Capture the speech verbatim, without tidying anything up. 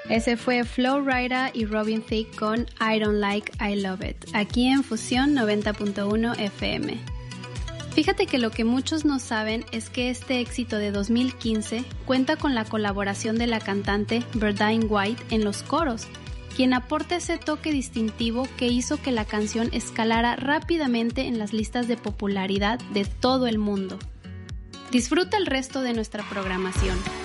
Ese fue Flo Rida y Robin Thicke con I Don't Like, I Love It, aquí en Fusión noventa punto uno F M. Fíjate que lo que muchos no saben es que este éxito de dos mil quince cuenta con la colaboración de la cantante Berdine White en los coros, quien aporta ese toque distintivo que hizo que la canción escalara rápidamente en las listas de popularidad de todo el mundo. Disfruta el resto de nuestra programación.